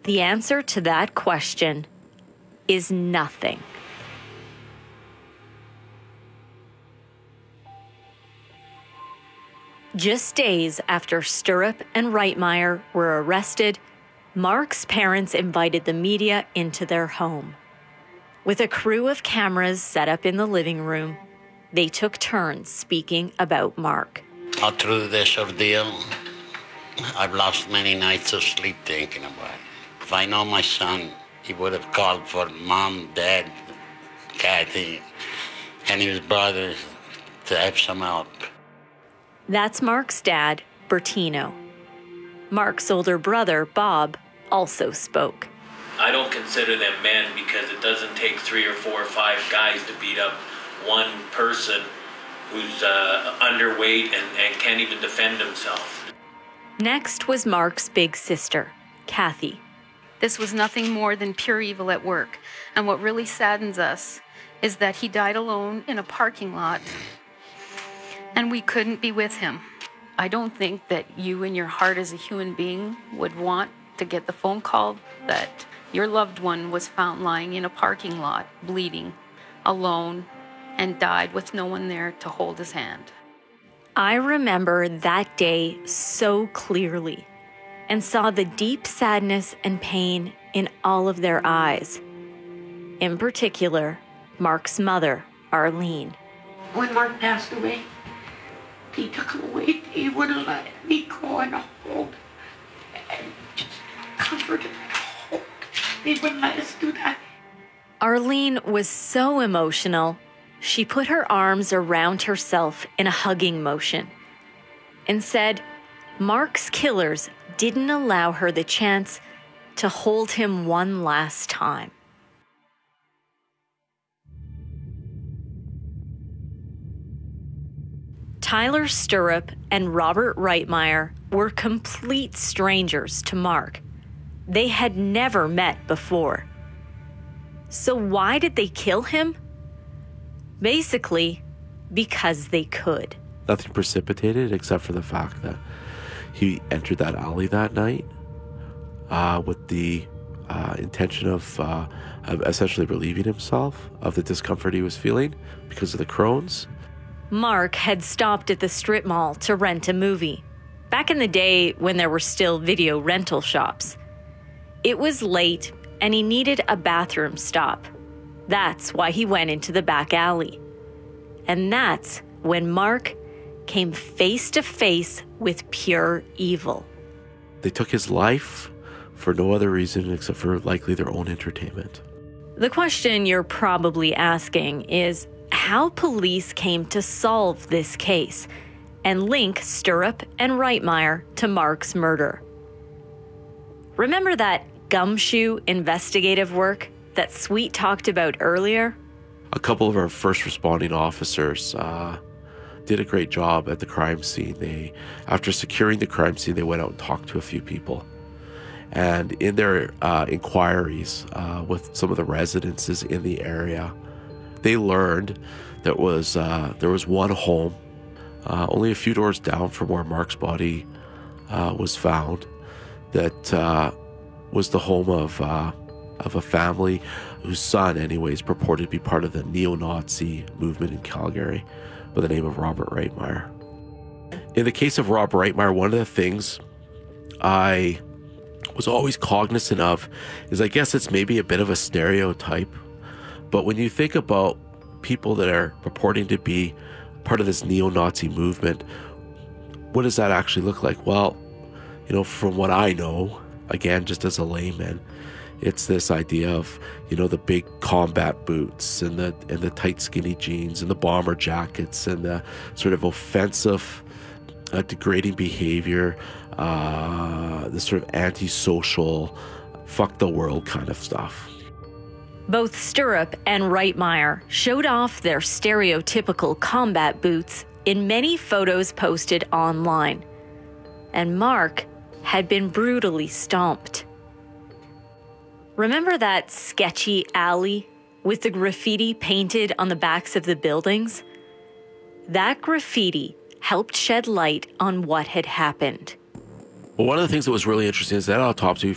The answer to that question is nothing. Just days after Stirrup and Reitmeyer were arrested, Mark's parents invited the media into their home. With a crew of cameras set up in the living room, they took turns speaking about Mark. All through this ordeal, I've lost many nights of sleep thinking about it. If I know my son, he would have called for Mom, Dad, Kathy, and his brothers to have some help. That's Mark's dad, Bertino. Mark's older brother, Bob, also spoke. I don't consider them men because it doesn't take 3 or 4 or 5 guys to beat up one person who's underweight and can't even defend himself. Next was Mark's big sister, Kathy. This was nothing more than pure evil at work. And what really saddens us is that he died alone in a parking lot and we couldn't be with him. I don't think that you in your heart as a human being would want to get the phone call that your loved one was found lying in a parking lot, bleeding, alone, and died with no one there to hold his hand. I remember that day so clearly and saw the deep sadness and pain in all of their eyes. In particular, Mark's mother, Arlene. When Mark passed away, he took him away. He wouldn't let me go and hold and just comfort him and hold. They wouldn't let us do that. Arlene was so emotional, she put her arms around herself in a hugging motion and said Mark's killers didn't allow her the chance to hold him one last time. Tyler Stirrup and Robert Reitmeyer were complete strangers to Mark. They had never met before. So why did they kill him? Basically, because they could. Nothing precipitated except for the fact that he entered that alley that night with the intention of essentially relieving himself of the discomfort he was feeling because of the Crohn's. Mark had stopped at the strip mall to rent a movie, back in the day when there were still video rental shops. It was late and he needed a bathroom stop. That's why he went into the back alley. And that's when Mark came face to face with pure evil. They took his life for no other reason except for likely their own entertainment. The question you're probably asking is how police came to solve this case and link Stirrup and Reitmeyer to Mark's murder. Remember that gumshoe investigative work that Sweet talked about earlier? A couple of our first responding officers did a great job at the crime scene. After securing the crime scene, they went out and talked to a few people. And in their inquiries with some of the residences in the area, they learned that there was one home only a few doors down from where Mark's body was found that was the home of a family whose son, anyways, purported to be part of the neo-Nazi movement in Calgary by the name of Robert Reitmeyer. In the case of Rob Reitmeyer, one of the things I was always cognizant of is I guess it's maybe a bit of a stereotype, but when you think about people that are purporting to be part of this neo-Nazi movement, what does that actually look like? Well, from what I know, again, just as a layman, it's this idea of, the big combat boots and the tight skinny jeans and the bomber jackets and the sort of offensive, degrading behavior, the sort of antisocial, fuck the world kind of stuff. Both Stirrup and Reitmeyer showed off their stereotypical combat boots in many photos posted online. And Mark had been brutally stomped. Remember that sketchy alley with the graffiti painted on the backs of the buildings? That graffiti helped shed light on what had happened. Well, one of the things that was really interesting is that autopsy